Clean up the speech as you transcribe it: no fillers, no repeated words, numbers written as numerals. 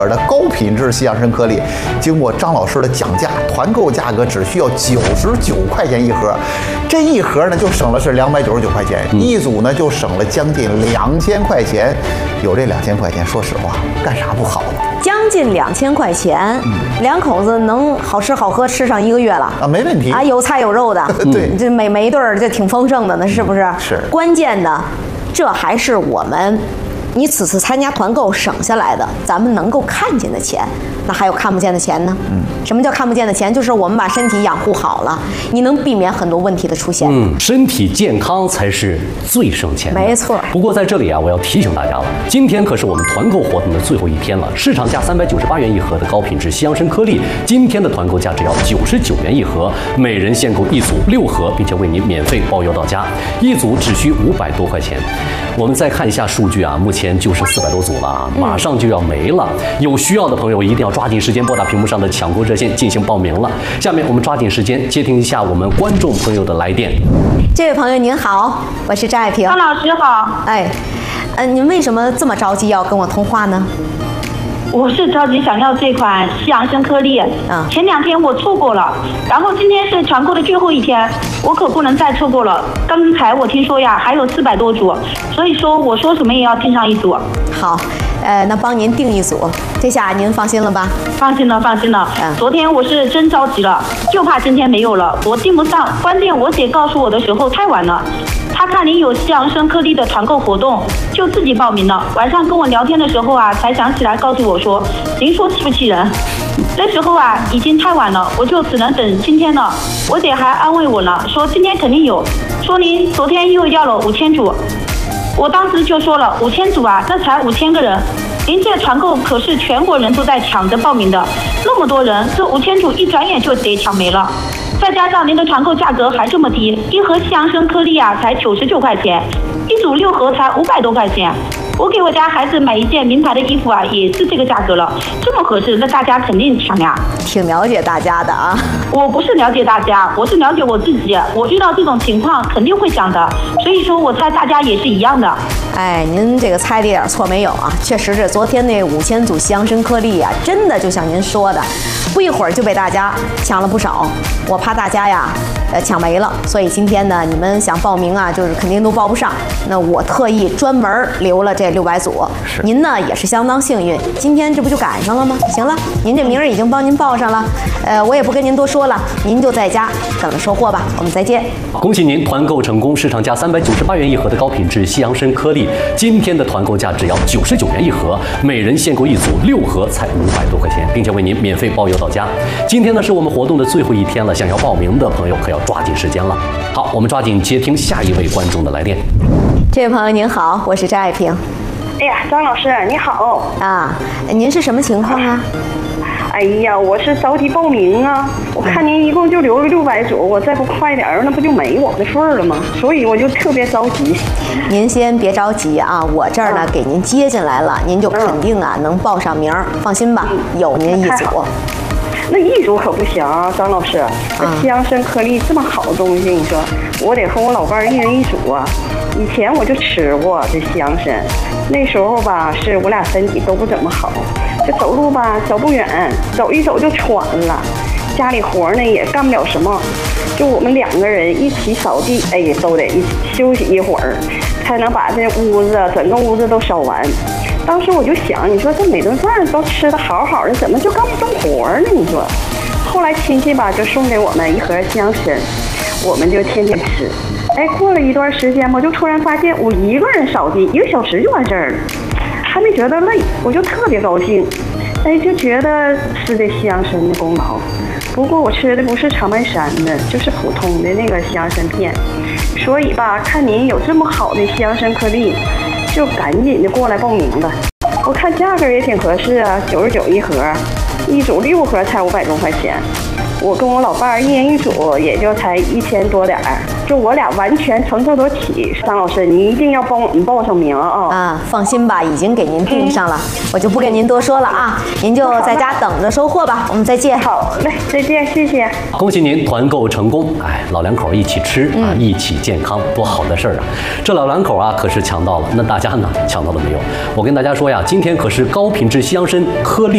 的高品质西洋参颗粒，经过张老师的讲价，团购价格只需要99块钱一盒，这一盒呢就省了是299块钱，一组呢就省了将近2000块钱。有这2000块钱，说实话，干啥不好呢？ 将近2000块钱，两口子能好吃好喝吃上1个月了啊，没问题啊，有菜有肉的， 对， 这每一顿儿这挺丰盛的呢，是不是？ 是。 关键的，这还是我们。你此次参加团购省下来的，咱们能够看见的钱，那还有看不见的钱呢？什么叫看不见的钱？就是我们把身体养护好了，你能避免很多问题的出现。 身体健康才是最省钱的。 没错。 不过在这里啊，我要提醒大家了，今天可是我们团购活动的最后一天了。市场价398元一盒的高品质西洋参颗粒，今天的团购价只要99元一盒，每人限购一组6盒，并且为您免费包邮到家，一组只需500多块钱。我们再看一下数据啊，目前就是400多组了啊，马上就要没了。有需要的朋友一定要抓紧时间拨打屏幕上的抢购热线进行报名了。下面我们抓紧时间接听一下我们观众朋友的来电。 这位朋友您好，我是张爱萍。 张老师好。 哎，您为什么这么着急要跟我通话呢？ 我是着急想要这款西洋参颗粒，前2天我错过了，然后今天是团购的最后一天，我可不能再错过了。刚才我听说呀，还有400多组，所以说我说什么也要订上一组。 好，那帮您订一组，这下您放心了吧？ 放心了，放心了。昨天我是真着急了，就怕今天没有了，我订不上。关键我姐告诉我的时候太晚了。他看您有西洋参颗粒的团购活动，就自己报名了。晚上跟我聊天的时候啊，才想起来告诉我说，您说气不气人？那时候啊，已经太晚了，我就只能等今天了。我姐还安慰我呢，说今天肯定有，说您昨天又要了5000组。我当时就说了，5000组啊，那才5000个人。您这团购可是全国人都在抢着报名的，那么多人，这5000组一转眼就得抢没了。再加上您的团购价格还这么低，一盒西洋参颗粒啊才99块钱，一组6盒才500多块钱。我给我家孩子买一件名牌的衣服啊，也是这个价格了，这么合适，那大家肯定抢呀。 挺了解大家的啊。 我不是了解大家，我是了解我自己。我遇到这种情况肯定会抢的，所以说我猜大家也是一样的。 哎，您这个猜的一点错没有啊？确实是昨天那5000组西洋参颗粒啊，真的就像您说的，不一会儿就被大家抢了不少。我怕大家呀，抢没了，所以今天呢，你们想报名啊，就是肯定都报不上。那我特意专门留了这600组。您呢也是相当幸运，今天这不就赶上了吗？行了，您这名儿已经帮您报上了，我也不跟您多说了，您就在家等着收货吧。我们再见。 恭喜您团购成功，市场价398元一盒的高品质西洋参颗粒，今天的团购价只要99元一盒，每人限购一组6盒才500多块钱，并且为您免费包邮到家。今天呢是我们活动的最后一天了，想要报名的朋友可要抓紧时间了。好，我们抓紧接听下一位观众的来电。 这位朋友您好，我是张爱萍。 哎呀，张老师你好啊，您是什么情况啊？ 哎呀，我是着急报名啊！我看您一共就留了600组，我再不快点儿，那不就没我的份儿了吗？所以我就特别着急。 您先别着急啊，我这儿呢给您接进来了，您就肯定啊能报上名儿，放心吧，有您一组。 那一组可不行啊，张老师，这西洋参颗粒这么好的东西，你说我得和我老伴儿一人一组啊。以前我就吃过这西洋参，那时候吧是我俩身体都不怎么好，这走路吧走不远，走一走就喘了，家里活呢也干不了什么，就我们2个人一起扫地，哎，都得一起休息一会儿，才能把这屋子整个屋子都扫完。当时我就想，你说这每顿饭都吃得好好的，怎么就干不动活呢？你说，后来亲戚吧就送给我们1盒西洋参，我们就天天吃。哎，过了一段时间，我就突然发现我一个人扫地1个小时就完事儿了，还没觉得累，我就特别高兴。哎，就觉得是这西洋参的功劳。不过我吃的不是长白山的，就是普通的那个西洋参片，所以吧，看您有这么好的西洋参颗粒，就赶紧就过来报名了。我看价格也挺合适啊，99一盒，一组6盒才500多块钱。我跟我老伴儿一人一组，也就才1000多点儿，就我俩完全承受得起。张老师，你一定要帮我们报上名啊！ 啊，放心吧，已经给您订上了，我就不跟您多说了啊，您就在家等着收货吧。我们再见。 好嘞，再见，谢谢。 恭喜您团购成功！哎，老两口一起吃啊，一起健康，多好的事儿啊！这老两口啊，可是抢到了，那大家呢，抢到了没有？我跟大家说呀，今天可是高品质西洋参颗粒